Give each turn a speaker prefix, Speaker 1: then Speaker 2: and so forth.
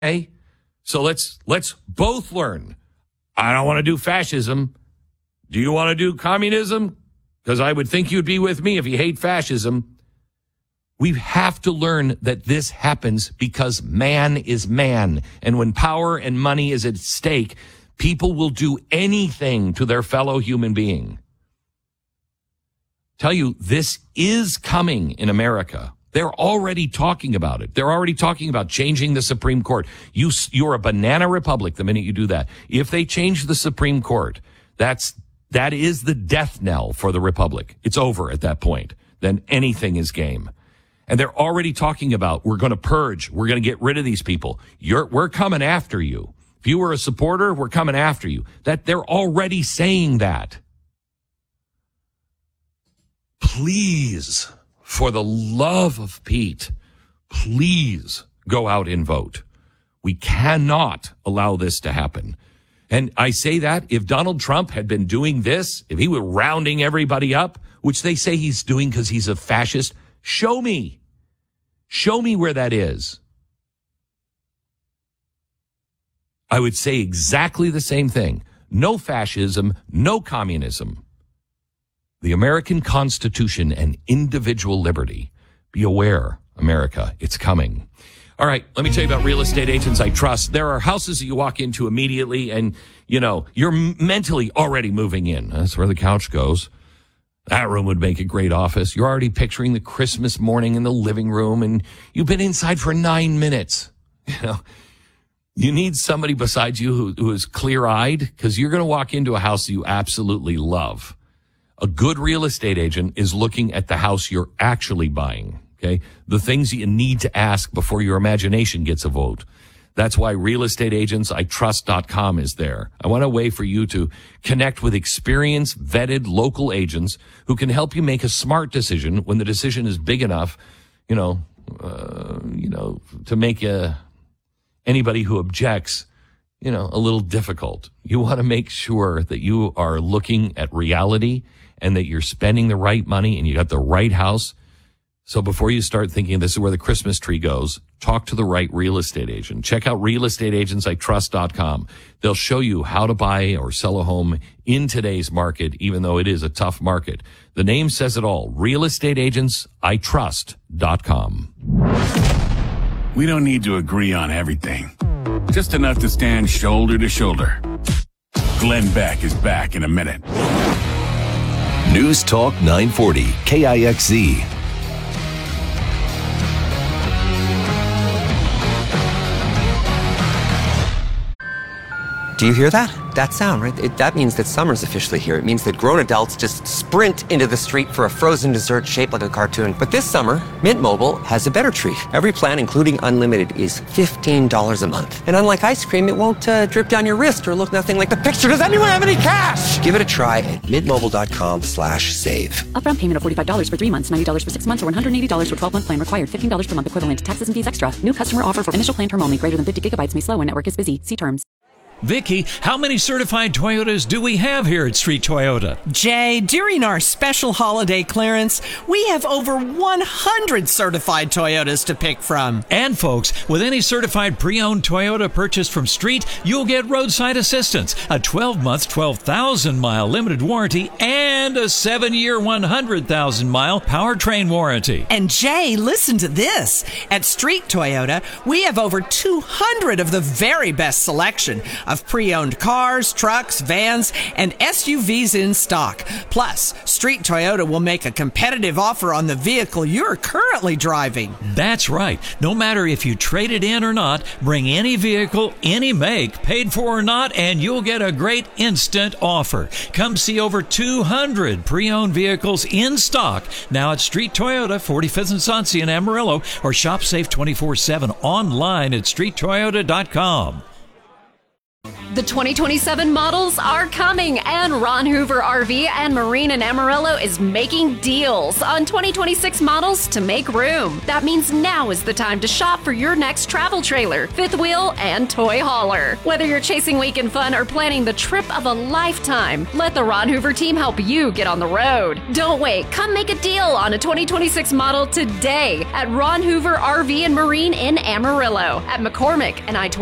Speaker 1: Okay? So let's both learn. I don't want to do fascism. Do you want to do communism? Because I would think you'd be with me if you hate fascism. We have to learn that this happens because man is man. And when power and money is at stake, people will do anything to their fellow human being. Tell you, this is coming in America. They're already talking about it. They're already talking about changing the Supreme Court. You're a banana republic the minute you do that. If they change the Supreme Court, that is the death knell for the republic. It's over at that point. Then anything is game. And they're already talking about, we're going to purge. We're going to get rid of these people. We're coming after you. If you were a supporter, we're coming after you. That they're already saying that. Please, for the love of Pete, please go out and vote. We cannot allow this to happen. And I say that if Donald Trump had been doing this, if he were rounding everybody up, which they say he's doing because he's a fascist, show me. Show me where that is. I would say exactly the same thing. No fascism, no communism. The American Constitution and individual liberty. Be aware, America, it's coming. All right, let me tell you about Real Estate Agents I Trust. There are houses that you walk into immediately and, you're mentally already moving in. That's where the couch goes. That room would make a great office. You're already picturing the Christmas morning in the living room, and you've been inside for 9 minutes. You need somebody besides you who is clear-eyed, because you're going to walk into a house that you absolutely love. A good real estate agent is looking at the house you're actually buying, okay? The things you need to ask before your imagination gets a vote. That's why realestateagentsitrust.com is there. I want a way for you to connect with experienced, vetted local agents who can help you make a smart decision when the decision is big enough, to make anybody who objects, a little difficult. You want to make sure that you are looking at reality and that you're spending the right money and you got the right house. So before you start thinking this is where the Christmas tree goes, talk to the right real estate agent. Check out realestateagentsitrust.com. They'll show you how to buy or sell a home in today's market, even though it is a tough market. The name says it all. realestateagentsitrust.com.
Speaker 2: We don't need to agree on everything. Just enough to stand shoulder to shoulder. Glenn Beck is back in a minute.
Speaker 3: News Talk 940, KIXZ.
Speaker 4: Do you hear that? That sound, right? That means that summer's officially here. It means that grown adults just sprint into the street for a frozen dessert shaped like a cartoon. But this summer, Mint Mobile has a better treat. Every plan, including unlimited, is $15 a month. And unlike ice cream, it won't drip down your wrist or look nothing like the picture. Does anyone have any cash? Give it a try at mintmobile.com/save.
Speaker 5: Upfront payment of $45 for 3 months, $90 for 6 months, or $180 for 12-month plan required. $15 per month equivalent. Taxes and fees extra. New customer offer for initial plan term only. Greater than 50 gigabytes may slow when network is busy. See terms.
Speaker 6: Vicky, how many certified Toyotas do we have here at Street Toyota?
Speaker 7: Jay, during our special holiday clearance, we have over 100 certified Toyotas to pick from.
Speaker 6: And folks, with any certified pre-owned Toyota purchased from Street, you'll get roadside assistance, a 12-month, 12,000-mile limited warranty, and a 7-year, 100,000-mile powertrain warranty.
Speaker 7: And Jay, listen to this. At Street Toyota, we have over 200 of the very best selection of pre-owned cars, trucks, vans, and SUVs in stock. Plus, Street Toyota will make a competitive offer on the vehicle you're currently driving.
Speaker 6: That's right. No matter if you trade it in or not, bring any vehicle, any make, paid for or not, and you'll get a great instant offer. Come see over 200 pre-owned vehicles in stock now at Street Toyota, 45th and Sonsia in Amarillo, or shop safe 24/7 online at streettoyota.com.
Speaker 8: The 2027 models are coming, and Ron Hoover RV and Marine in Amarillo is making deals on 2026 models to make room. That means now is the time to shop for your next travel trailer, fifth wheel, and toy hauler. Whether you're chasing weekend fun or planning the trip of a lifetime, let the Ron Hoover team help you get on the road. Don't wait. Come make a deal on a 2026 model today at Ron Hoover RV and Marine in Amarillo, at McCormick and I-20.